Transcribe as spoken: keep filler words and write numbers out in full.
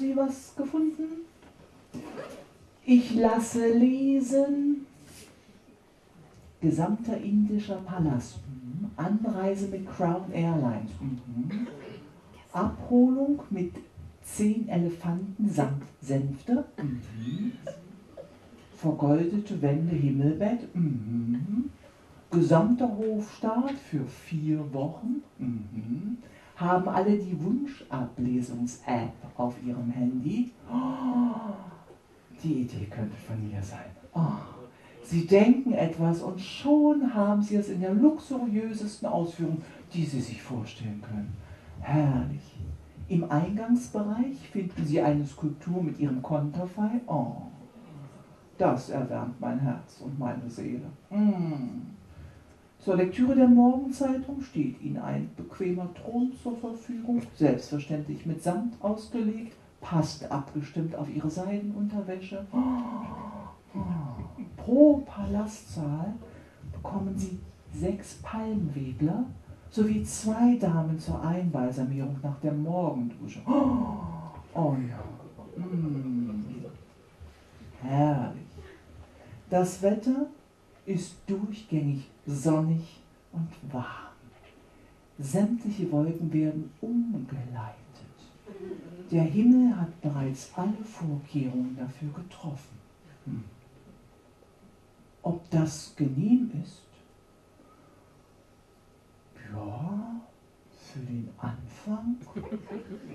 Sie was gefunden? Ich lasse lesen. Gesamter indischer Palast. Mhm. Anreise mit Crown Airlines. Mhm. Abholung mit zehn Elefanten samt Sänfte. Mhm. Vergoldete Wände, Himmelbett. Mhm. Gesamter Hofstaat für vier Wochen. Mhm. Haben alle die Wunschablesungs-App auf ihrem Handy. Oh, die Idee könnte von mir sein. Oh. Sie denken etwas und schon haben Sie es in der luxuriösesten Ausführung, die Sie sich vorstellen können. Herrlich. Im Eingangsbereich finden Sie eine Skulptur mit Ihrem Konterfei. Oh, das erwärmt mein Herz und meine Seele. Mm. Zur Lektüre der Morgenzeitung steht Ihnen ein bequemer Thron zur Verfügung, selbstverständlich mit Samt ausgelegt, passt abgestimmt auf Ihre Seidenunterwäsche. Oh, oh. Pro Palastsaal bekommen Sie sechs Palmwedler sowie zwei Damen zur Einbalsamierung nach der Morgendusche. Oh, oh ja, mm. Herrlich. Das Wetter ist durchgängig sonnig und warm. Sämtliche Wolken werden umgeleitet. Der Himmel hat bereits alle Vorkehrungen dafür getroffen. Hm. Ob das genehm ist? Ja, für den Anfang.